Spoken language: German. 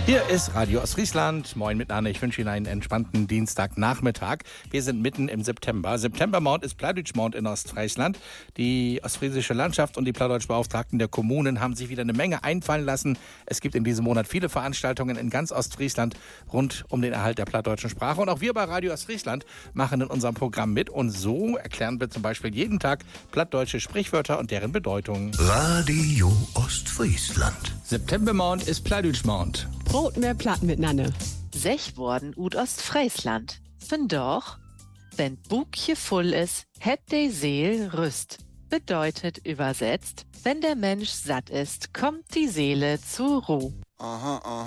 Hier ist Radio Ostfriesland. Moin miteinander. Ich wünsche Ihnen einen entspannten Dienstagnachmittag. Wir sind mitten im September. Septembermond ist Plattdeutschmond in Ostfriesland. Die ostfriesische Landschaft und die Plattdeutschbeauftragten der Kommunen haben sich wieder eine Menge einfallen lassen. Es gibt in diesem Monat viele Veranstaltungen in ganz Ostfriesland rund um den Erhalt der plattdeutschen Sprache. Und auch wir bei Radio Ostfriesland machen in unserem Programm mit. Und so erklären wir zum Beispiel jeden Tag plattdeutsche Sprichwörter und deren Bedeutung. Radio Ostfriesland. Septembermond ist Plattdeutschmond. Brot mehr Platten miteinander. Sech worden ut Ostfriesland. Doch, wenn Bukje voll ist, het de Seel Rüst. Bedeutet übersetzt, wenn der Mensch satt ist, kommt die Seele zur Ruhe. Aha, aha.